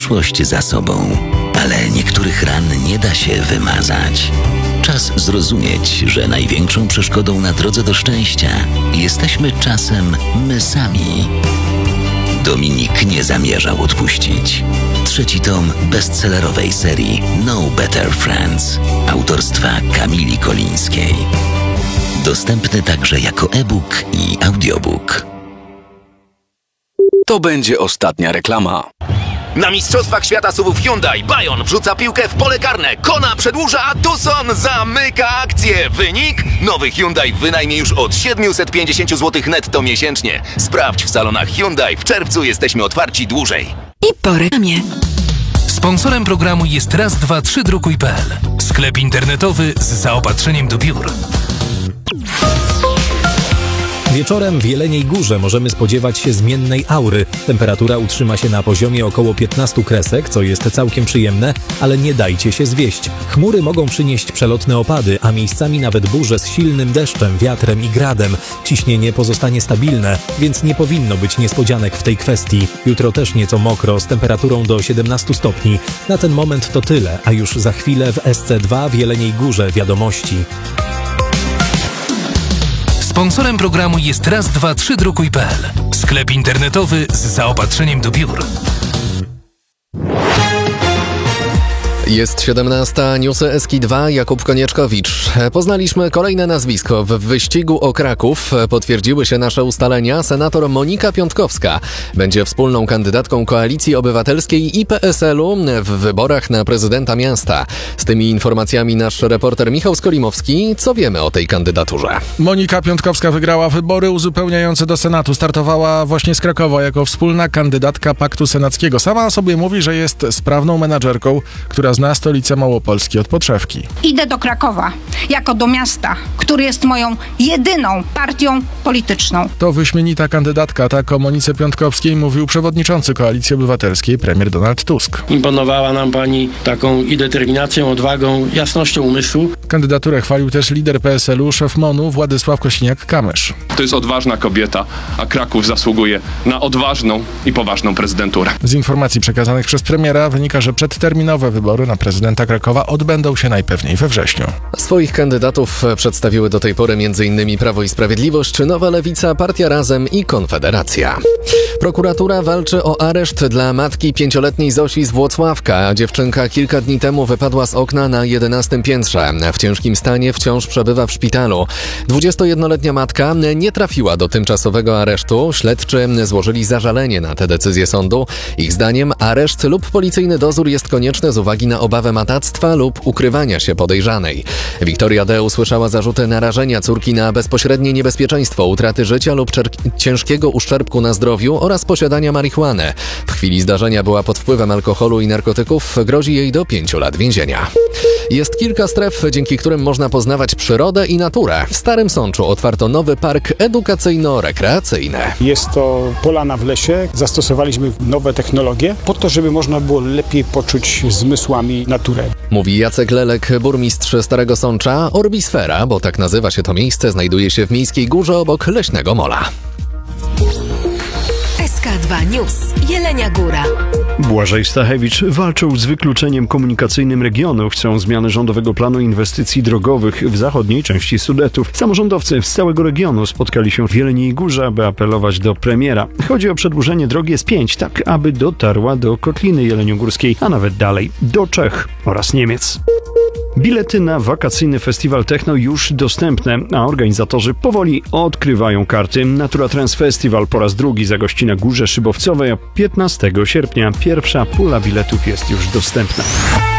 przeszłość za sobą, ale niektórych ran nie da się wymazać. Czas zrozumieć, że największą przeszkodą na drodze do szczęścia jesteśmy czasem my sami. Dominik nie zamierzał odpuścić. 3. tom bestsellerowej serii No Better Friends autorstwa Kamili Kolińskiej. Dostępny także jako e-book i audiobook. To będzie ostatnia reklama. Na Mistrzostwach Świata SUV-ów Hyundai Bayon wrzuca piłkę w pole karne. Kona przedłuża, a Tucson zamyka akcję. Wynik? Nowy Hyundai w wynajmie już od 750 zł netto miesięcznie. Sprawdź w salonach Hyundai. W czerwcu jesteśmy otwarci dłużej. I po reklamie. Sponsorem programu jest raz232.pl. Sklep internetowy z zaopatrzeniem do biur. Wieczorem w Jeleniej Górze możemy spodziewać się zmiennej aury. Temperatura utrzyma się na poziomie około 15 kresek, co jest całkiem przyjemne, ale nie dajcie się zwieść. Chmury mogą przynieść przelotne opady, a miejscami nawet burze z silnym deszczem, wiatrem i gradem. Ciśnienie pozostanie stabilne, więc nie powinno być niespodzianek w tej kwestii. Jutro też nieco mokro, z temperaturą do 17 stopni. Na ten moment to tyle, a już za chwilę w SC2 w Jeleniej Górze wiadomości. Sponsorem programu jest raz232.pl. Sklep internetowy z zaopatrzeniem do biur. Jest 17, newsy Eski2, Jakub Konieczkowicz. Poznaliśmy kolejne nazwisko w wyścigu o Kraków. Potwierdziły się nasze ustalenia. Senator Monika Piątkowska będzie wspólną kandydatką Koalicji Obywatelskiej i PSL-u w wyborach na prezydenta miasta. Z tymi informacjami nasz reporter Michał Skolimowski. Co wiemy o tej kandydaturze? Monika Piątkowska wygrała wybory uzupełniające do Senatu. Startowała właśnie z Krakowa jako wspólna kandydatka Paktu Senackiego. Sama o sobie mówi, że jest sprawną menadżerką, która zna stolicę Małopolski od podszewki. Idę do Krakowa jako do miasta, który jest moją jedyną partią polityczną. To wyśmienita kandydatka, tak o Monice Piątkowskiej mówił przewodniczący Koalicji Obywatelskiej premier Donald Tusk. Imponowała nam pani taką i determinacją, odwagą, jasnością umysłu. Kandydaturę chwalił też lider PSL-u, szef MON-u Władysław Kosiniak-Kamysz. To jest odważna kobieta, a Kraków zasługuje na odważną i poważną prezydenturę. Z informacji przekazanych przez premiera wynika, że przedterminowe wybory na prezydenta Krakowa odbędą się najpewniej we wrześniu. Swoich kandydatów przedstawiły do tej pory m.in. Prawo i Sprawiedliwość, Nowa Lewica, Partia Razem i Konfederacja. Prokuratura walczy o areszt dla matki 5-letniej Zosi z Włocławka. Dziewczynka kilka dni temu wypadła z okna na 11. piętrze. W ciężkim stanie wciąż przebywa w szpitalu. 21-letnia matka nie trafiła do tymczasowego aresztu. Śledczy złożyli zażalenie na tę decyzję sądu. Ich zdaniem areszt lub policyjny dozór jest konieczny z uwagi na obawę matactwa lub ukrywania się podejrzanej. Wiktoria D. usłyszała zarzuty narażenia córki na bezpośrednie niebezpieczeństwo utraty życia lub ciężkiego uszczerbku na zdrowiu oraz posiadania marihuany. W chwili zdarzenia była pod wpływem alkoholu i narkotyków. Grozi jej do 5 lat więzienia. Jest kilka stref, dzięki którym można poznawać przyrodę i naturę. W Starym Sączu otwarto nowy park edukacyjno-rekreacyjny. Jest to polana w lesie. Zastosowaliśmy nowe technologie po to, żeby można było lepiej poczuć zmysłami naturę. Mówi Jacek Lelek, burmistrz Starego Sącza. Orbisfera, bo tak nazywa się to miejsce, znajduje się w Miejskiej Górze obok Leśnego Mola. SK2 News. Jelenia Góra. Błażej Stachewicz walczył z wykluczeniem komunikacyjnym regionu. Chcą zmiany rządowego planu inwestycji drogowych w zachodniej części Sudetów. Samorządowcy z całego regionu spotkali się w Jeleniej Górze, aby apelować do premiera. Chodzi o przedłużenie drogi S5, tak aby dotarła do Kotliny Jeleniogórskiej, a nawet dalej, do Czech oraz Niemiec. Bilety na wakacyjny festiwal techno już dostępne, a organizatorzy powoli odkrywają karty. Natura Trance Festival po raz drugi zagości na Górze Szybowcowej, a 15 sierpnia pierwsza pula biletów jest już dostępna.